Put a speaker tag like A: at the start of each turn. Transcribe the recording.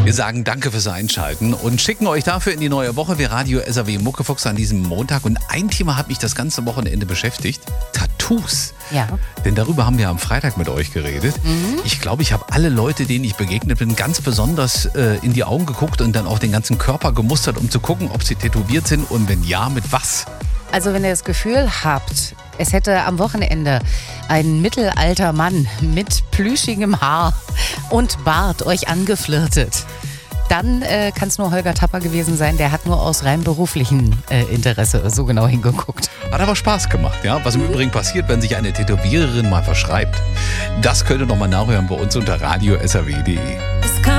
A: Wir sagen danke fürs Einschalten und schicken euch dafür in die neue Woche. Wir Radio SAW Muckefuchs an diesem Montag. Und ein Thema hat mich das ganze Wochenende beschäftigt. Tattoos.
B: Ja.
A: Denn darüber haben wir am Freitag mit euch geredet. Ich glaube, ich habe alle Leute, denen ich begegnet bin, ganz besonders in die Augen geguckt und dann auch den ganzen Körper gemustert, um zu gucken, ob sie tätowiert sind und wenn ja, mit was.
B: Also wenn ihr das Gefühl habt, es hätte am Wochenende ein mittelalter Mann mit plüschigem Haar und Bart euch angeflirtet, dann kann es nur Holger Tapper gewesen sein. Der hat nur aus rein beruflichem Interesse so genau hingeguckt.
A: Hat aber Spaß gemacht, ja. Was im Übrigen passiert, wenn sich eine Tätowiererin mal verschreibt. Das könnt ihr nochmal nachhören bei uns unter radio-saw.de.